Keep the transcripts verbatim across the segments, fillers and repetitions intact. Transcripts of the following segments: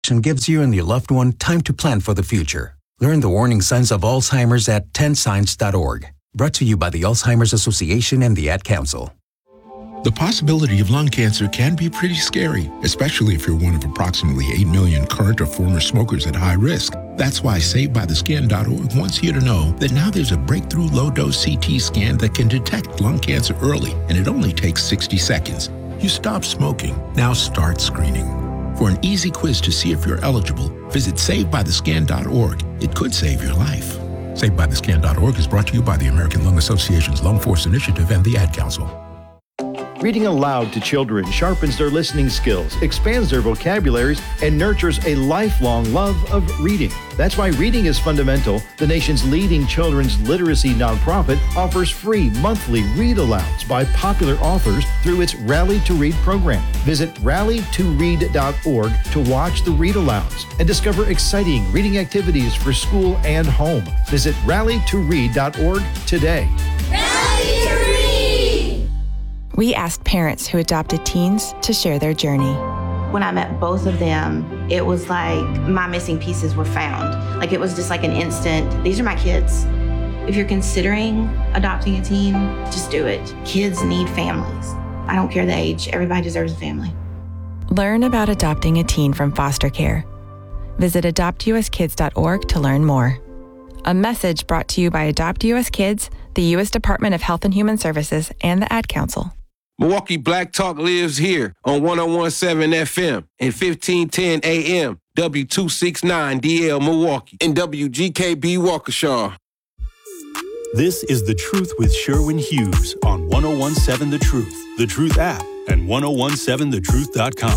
gives you and your loved one time to plan for the future. Learn the warning signs of Alzheimer's at ten signs dot org. Brought to you by the Alzheimer's Association and the Ad Council. The possibility of lung cancer can be pretty scary, especially if you're one of approximately eight million current or former smokers at high risk. That's why Saved By The Skin dot org wants you to know that now there's a breakthrough low-dose C T scan that can detect lung cancer early, and it only takes sixty seconds. You stop smoking. Now start screening. For an easy quiz to see if you're eligible, visit Saved By The Skin dot org. It could save your life. Saved By The Skin dot org is brought to you by the American Lung Association's Lung Force Initiative and the Ad Council. Reading aloud to children sharpens their listening skills, expands their vocabularies, and nurtures a lifelong love of reading. That's why Reading is Fundamental, the nation's leading children's literacy nonprofit, offers free monthly read-alouds by popular authors through its Rally to Read program. Visit rally to read dot org to watch the read-alouds and discover exciting reading activities for school and home. Visit rally to read dot org today. Rally to Read! We asked parents who adopted teens to share their journey. When I met both of them, it was like my missing pieces were found. Like it was just like an instant, these are my kids. If you're considering adopting a teen, just do it. Kids need families. I don't care the age, everybody deserves a family. Learn about adopting a teen from foster care. Visit adopt u s kids dot org to learn more. A message brought to you by Adopt U S Kids, the U S Department of Health and Human Services, and the Ad Council. Milwaukee Black Talk lives here on one oh one point seven F M and fifteen ten A M, W two sixty-nine D L Milwaukee, and W G K B Waukesha. This is The Truth with Sherwin Hughes on one oh one point seven The Truth, The Truth app, and ten seventeen the truth dot com.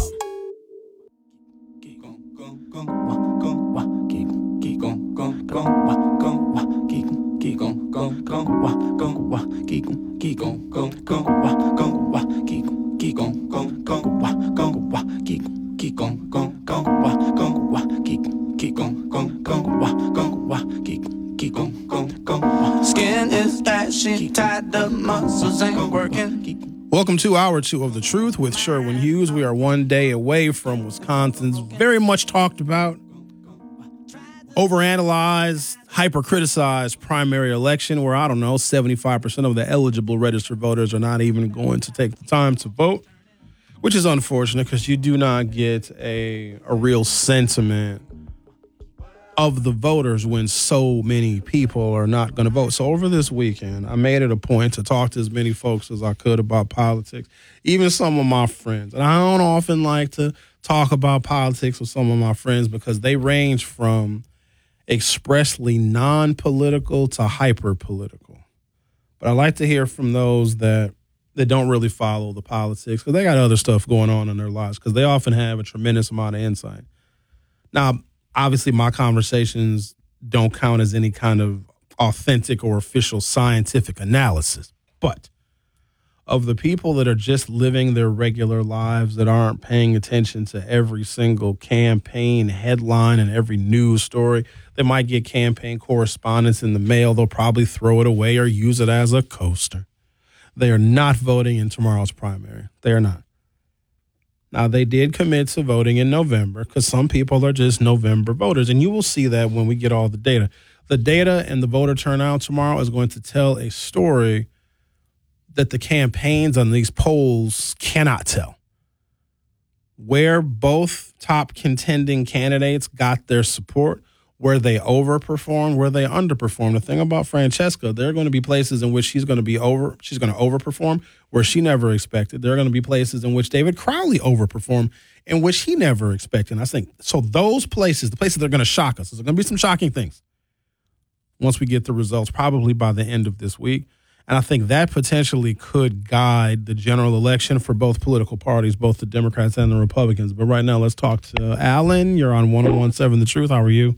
Skin is ashy, tied the muscles ain't working. Welcome to Hour Two of The Truth with Sherwin Hughes. We are one day away from Wisconsin's very much talked about, overanalyzed, hyper-criticized primary election where, I don't know, seventy-five percent of the eligible registered voters are not even going to take the time to vote, which is unfortunate because you do not get a, a real sentiment of the voters when so many people are not going to vote. So over this weekend, I made it a point to talk to as many folks as I could about politics, even some of my friends. And I don't often like to talk about politics with some of my friends because they range from expressly non-political to hyper-political. But I like to hear from those that, that don't really follow the politics because they got other stuff going on in their lives because they often have a tremendous amount of insight. Now, obviously, my conversations don't count as any kind of authentic or official scientific analysis. But of the people that are just living their regular lives, that aren't paying attention to every single campaign headline and every news story, they might get campaign correspondence in the mail. They'll probably throw it away or use it as a coaster. They are not voting in tomorrow's primary. They are not. Now, they did commit to voting in November because some people are just November voters, and you will see that when we get all the data. The data and the voter turnout tomorrow is going to tell a story that the campaigns on these polls cannot tell. Where both top contending candidates got their support, where they overperformed, where they underperformed. The thing about Francesca, there are going to be places in which she's going to be over, she's going to overperform where she never expected. There are going to be places in which David Crowley overperformed in which he never expected. And I think, so those places, the places that are going to shock us, there's going to be some shocking things once we get the results, probably by the end of this week. And I think that potentially could guide the general election for both political parties, both the Democrats and the Republicans. But right now, let's talk to Alan. You're on one oh one point seven The Truth. How are you?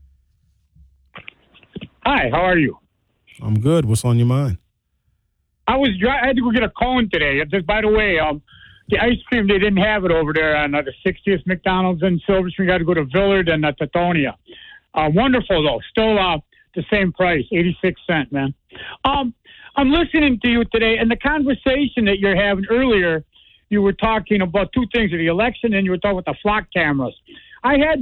Hi, how are you? I'm good. What's on your mind? I was dry, I had to go get a cone today. Just by the way, um, the ice cream, they didn't have it over there on uh, the sixtieth McDonald's in Silver Spring. Got to go to Villard and uh, Teutonia. Uh, wonderful, though. Still uh, the same price, eighty-six cents, man. Um, I'm listening to you today, and the conversation that you're having earlier, you were talking about two things, the election, and you were talking about the flock cameras. I had